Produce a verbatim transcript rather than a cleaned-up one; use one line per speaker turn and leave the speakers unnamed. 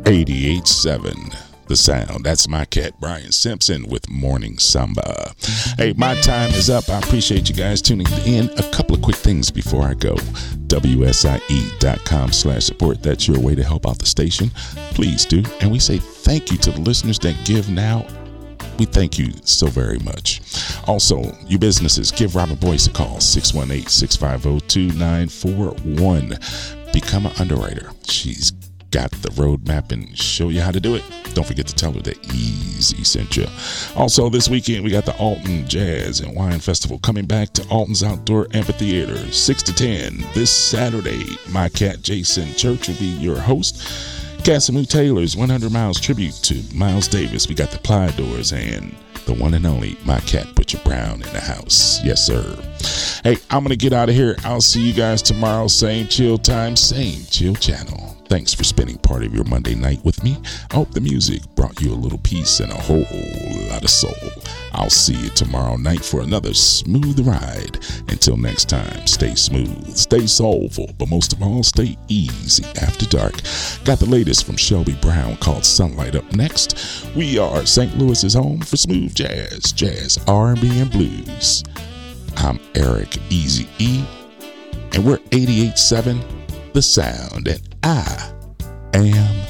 eighty-eight point seven The Sound. That's my cat, Brian Simpson, with Morning Samba. Hey, my time is up. I appreciate you guys tuning in. A couple of quick things before I go. W S I E dot com slash support. That's your way to help out the station. Please do. And we say thank you to the listeners that give now. We thank you so very much. Also, you businesses, give Robin Boyce a call, six one eight, six five zero, two nine four one. Become an underwriter. She's got the roadmap and show you how to do it. Don't forget to tell her that Easy sent you. Also, this weekend, we got the Alton Jazz and Wine Festival coming back to Alton's Outdoor Amphitheater, six to ten this Saturday. My cat, Jason Church, will be your host. Casimir Taylor's one hundred miles tribute to Miles Davis. We got the Plydors and the one and only My Cat Butcher Brown in the house. Yes, sir. Hey, I'm going to get out of here. I'll see you guys tomorrow. Same chill time, same chill channel. Thanks for spending part of your Monday night with me. I hope the music brought you a little peace and a whole lot of soul. I'll see you tomorrow night for another smooth ride. Until next time, stay smooth, stay soulful, but most of all, stay easy after dark. Got the latest from Shelby Brown called Sunlight up next. We are Saint Louis's home for smooth jazz, jazz, R and B, and blues. I'm Eric Easy E, and we're eighty-eight point seven The Sound, and I am